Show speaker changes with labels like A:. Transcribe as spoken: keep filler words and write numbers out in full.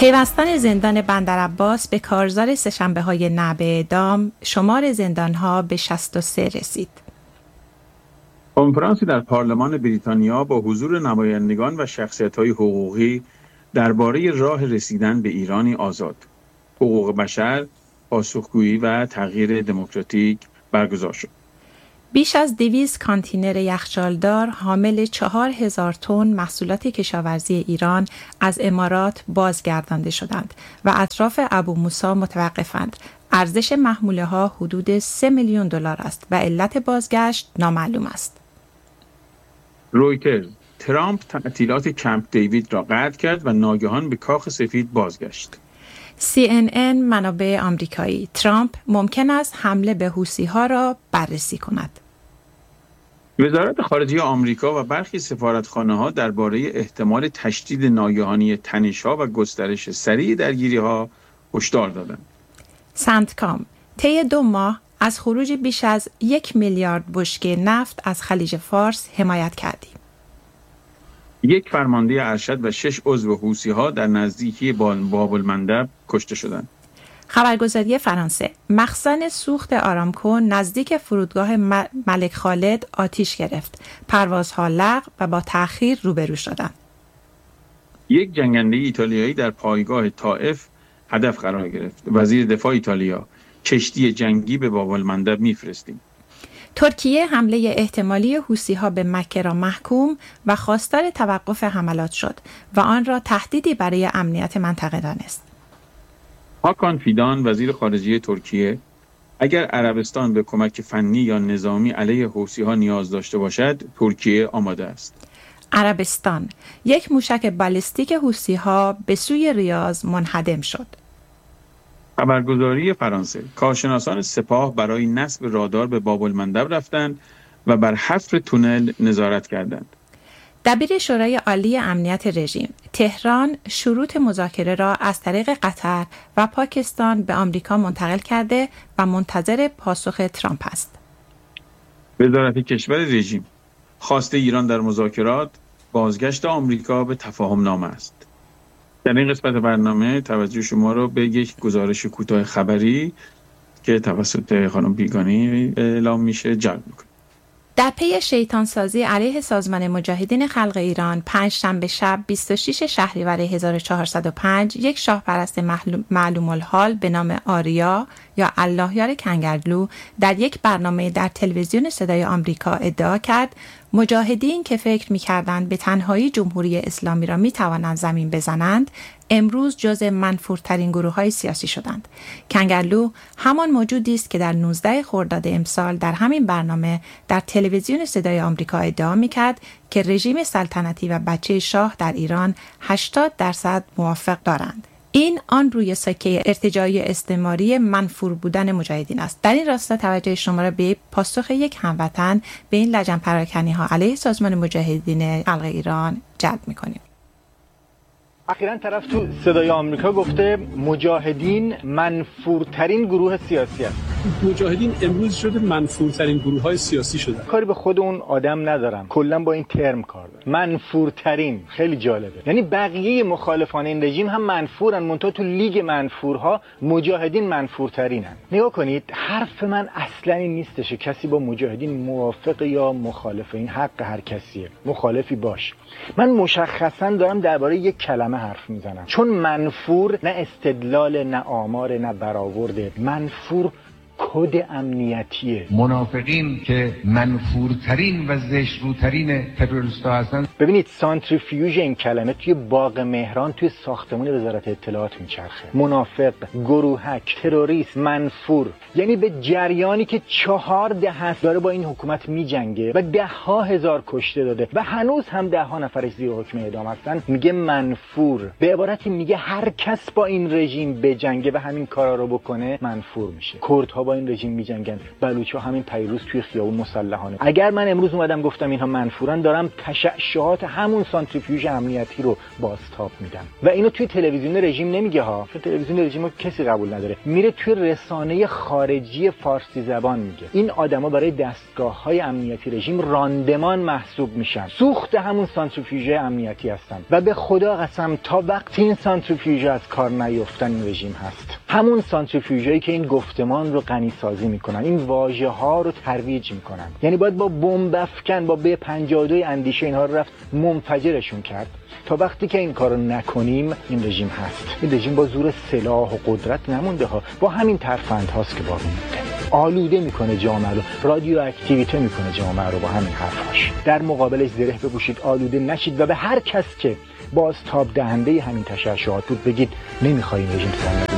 A: پیوستن زندان بندرعباس به کارزار سه‌شنبه‌های نه به اعدام، شمار زندان‌ها به شصت و سه رسید.
B: کنفرانسی در پارلمان بریتانیا با حضور نمایندگان و شخصیت‌های حقوقی درباره راه رسیدن به ایرانی آزاد، حقوق بشر، پاسخگویی و تغییر دموکراتیک برگزار شد.
A: بیش از دویست کانتینر یخچالدار حامل چهار هزار تن محصولات کشاورزی ایران از امارات بازگردانده شدند و اطراف ابو موسی متوقفند. ارزش محموله ها حدود سه میلیون دلار است و علت بازگشت نامعلوم است.
B: رویترز: ترامپ تعطیلات کمپ دیوید را قطع کرد و ناگهان به کاخ سفید بازگشت.
A: سی ان ان منابع آمریکایی: ترامپ ممکن است حمله به حوثی‌ها را بررسی کند.
B: وزارت خارجه آمریکا و برخی سفارتخانه‌ها درباره احتمال تشدید ناگهانی تنش‌ها و گسترش سریع درگیری‌ها هشدار دادند.
A: سنتکام: طی دو ماه از خروج بیش از یک میلیارد بشکه نفت از خلیج فارس حمایت کردیم.
B: یک فرمانده ارشد و شش عضو حوثی‌ها در نزدیکی باب المندب کشته شدند.
A: خبرگزاری فرانسه: مخزن سوخت آرامکو نزدیک فرودگاه ملک خالد آتش گرفت. پروازها لغو و با تأخیر روبرو شدند.
B: یک جنگنده ایتالیایی در پایگاه طائف هدف قرار گرفت. وزیر دفاع ایتالیا: کشتی جنگی به باب المندب می‌فرستیم.
A: ترکیه حمله احتمالی حوثی‌ها به مکه را محکوم و خواستار توقف حملات شد و آن را تهدیدی برای امنیت منطقه دانست.
B: هاکان فیدان وزیر خارجه ترکیه: اگر عربستان به کمک فنی یا نظامی علیه حوثی‌ها نیاز داشته باشد، ترکیه آماده است.
A: عربستان: یک موشک بالستیک حوثی‌ها به سوی ریاض منهدم شد.
B: خبرگزاری فرانسه: کارشناسان سپاه برای نصب رادار به باب المندب رفتند و بر حفر تونل نظارت کردند.
A: دبیر شورای عالی امنیت رژیم: تهران شروط مذاکره را از طریق قطر و پاکستان به آمریکا منتقل کرده و منتظر پاسخ ترامپ است.
B: وزارت کشور رژیم: خواست ایران در مذاکرات بازگشت آمریکا به تفاهم نامه است. در این قسمت برنامه توجه شما را به یک گزارش کوتاه خبری که توسط خانم بیگانی اعلام میشه جلب می‌کنم.
A: در پی شیطانسازی علیه سازمان مجاهدین خلق ایران، پنجشنبه شب بیست و شش شهریور هزار و چهارصد و پنج یک شاهپرست معلوم الحال به نام آریا یا اللهیار کنگرلو در یک برنامه در تلویزیون صدای آمریکا ادعا کرد مجاهدین که فکر می‌کردند به تنهایی جمهوری اسلامی را می‌توانند زمین بزنند، امروز جزء منفورترین گروه‌های سیاسی شدند. کنگرلو همان موجودی است که در نوزدهم خرداد امسال در همین برنامه در تلویزیون صدای آمریکا ادعا می‌کرد که رژیم سلطنتی و بچه شاه در ایران هشتاد درصد موافق دارند. این آن روی سکه ارتجاعی استعماری منفور بودن مجاهدین است. در این راستا توجه شما را به پاسخ یک هموطن به این لجن پراکنی ها علیه سازمان مجاهدین خلق ایران جلب می‌کنیم.
C: اخیراً طرف تو صدای آمریکا گفته مجاهدین منفورترین گروه سیاسی است.
D: مجاهدین امروز شده منفورترین گروه‌های سیاسی شدن.
C: کاری به خود اون آدم ندارم. کلاً با این ترم کار دارم. منفورترین خیلی جالبه. یعنی بقیه مخالفان این رژیم هم منفورن، منتها تو لیگ منفورها مجاهدین منفورترینن. نگاه کنید، حرف من اصلاً این نیستش کسی با مجاهدین موافق یا مخالف. این حق هر کسیه. مخالفی باش. من مشخصاً دارم درباره یک کلمه حرف میزنم، چون منفور نه استدلال، نه آمار، نه برآورد. منفور کد امنیتیه.
E: منافقین که منفورترین و زشت‌روترین تروریست‌ها هستند.
C: ببینید سانتریفیوژ این کلمه توی باغ مهران توی ساختمان وزارت اطلاعات میچرخه. منافق، گروهک، تروریست، منفور، یعنی به جریانی که چهار دهه است داره با این حکومت میجنگه و ده ها هزار کشته داده و هنوز هم ده ها نفرش زیر حکم اعدام هستن، میگه منفور. به عبارتی میگه هر کس با این رژیم بجنگه و همین کارا رو بکنه منفور میشه. کردها با با این رژیم میجنگن. بلوچ‌ها همین پیروز توی خیابون مسلحانه. اگر من امروز اومدم گفتم اینها منفورن، دارم تشعشعات همون سانتریفیوژ امنیتی رو بازتاب میدم و اینو توی تلویزیون رژیم نمیگه ها، چون تلویزیون رژیمو کسی قبول نداره، میره توی رسانه خارجی فارسی زبان میگه. این آدما برای دستگاه‌های امنیتی رژیم راندمان محسوب میشن، سوخت همون سانتریفیوژ امنیتی هستن و به خدا قسم تا وقتی این سانتریفیوژ از کار نیفتن این رژیم هست. همون سانتریفیوژایی که این گفتمان رو غنی سازی میکنن، این واژه ها رو ترویج میکنن. یعنی باید با بمب افکن، با به پنجاه و دو اندیشه اینها رو رفت منفجرشون کرد. تا وقتی که این کارو نکنیم این رژیم هست. این رژیم با زور سلاح و قدرت نمونده ها، با همین ترفند هاست که باقی مونده. آلوده میکنه جامعه رو، رادیو اکتیویته میکنه جامعه رو با همین حرفاش. در مقابلش زره بپوشید، آلوده نشید و به هر کس که بازتاب دهنده همین تشعشعات بود بگید نمیخوایم رژیم سلامت